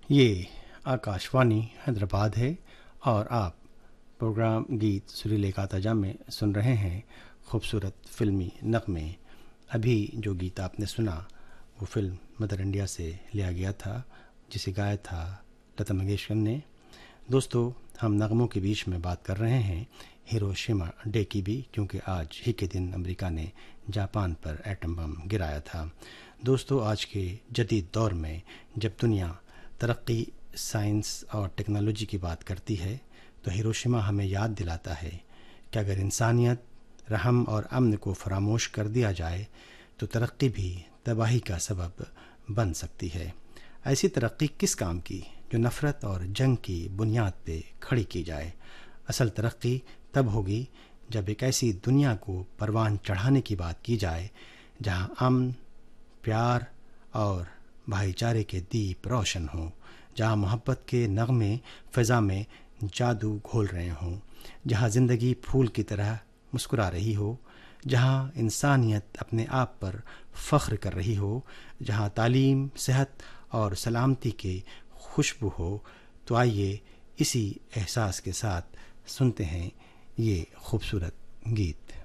یہ آکاشوانی حیدرآباد ہے اور آپ پروگرام گیت سریلے کاتاجا میں سن رہے ہیں خوبصورت فلمی نغمے۔ ابھی جو گیت آپ نے سنا وہ فلم مدر انڈیا سے لیا گیا تھا، جسے گایا تھا لتا منگیشکر نے۔ دوستو، ہم نغموں کے بیچ میں بات کر رہے ہیں ہیروشیما ڈے کی بھی، کیونکہ آج ہی کے دن امریکہ نے جاپان پر ایٹم بم گرایا تھا۔ دوستو، آج کے جدید دور میں جب دنیا ترقی، سائنس اور ٹیکنالوجی کی بات کرتی ہے تو ہیروشیما ہمیں یاد دلاتا ہے کہ اگر انسانیت، رحم اور امن کو فراموش کر دیا جائے تو ترقی بھی تباہی کا سبب بن سکتی ہے۔ ایسی ترقی کس کام کی جو نفرت اور جنگ کی بنیاد پہ کھڑی کی جائے؟ اصل ترقی تب ہوگی جب ایک ایسی دنیا کو پروان چڑھانے کی بات کی جائے جہاں امن، پیار اور بھائی چارے کے دیپ روشن ہوں، جہاں محبت کے نغمے فضا میں جادو گھول رہے ہوں، جہاں زندگی پھول کی طرح مسکرا رہی ہو، جہاں انسانیت اپنے آپ پر فخر کر رہی ہو، جہاں تعلیم، صحت اور سلامتی کی خوشبو ہو۔ تو آئیے اسی احساس کے ساتھ سنتے ہیں یہ خوبصورت گیت۔